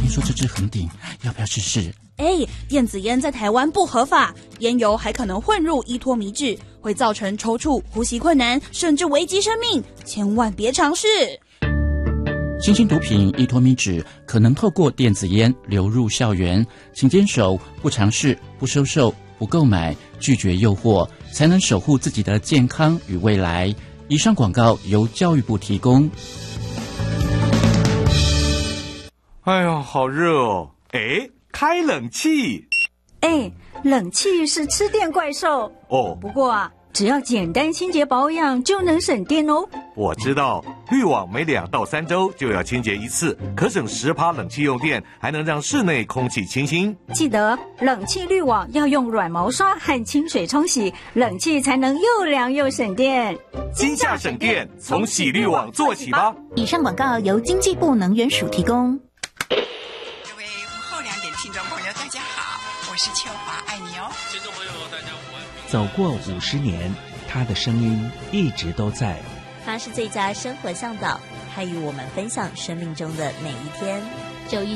听说这支恒鼎，要不要试试？ 电子烟在台湾不合法，烟油还可能混入依托米酯，会造成抽搐、呼吸困难，甚至危及生命，千万别尝试。 新兴毒品依托米酯可能透过电子烟流入校园，请坚守不尝试、不收受、不购买、拒绝诱惑，才能守护自己的健康与未来。以上广告由教育部提供。 哎呀，好热哦！开冷气。 冷气是吃电怪兽哦。 不过只要简单清洁保养就能省电哦。 我知道，滤网每2到3周就要清洁一次，可省10%冷气用电，还能让室内空气清新。 记得冷气滤网要用软毛刷和清水冲洗，冷气才能又凉又省电。 今夏省电，从洗滤网做起吧。 以上广告由经济部能源署提供。 各位午后2点听众朋友，大家好，我是秋华，爱你哦。 听众朋友，大家午安。 走过50年，他的声音一直都在。 他是最佳生活向导，他与我们分享生命中的每一天。 周一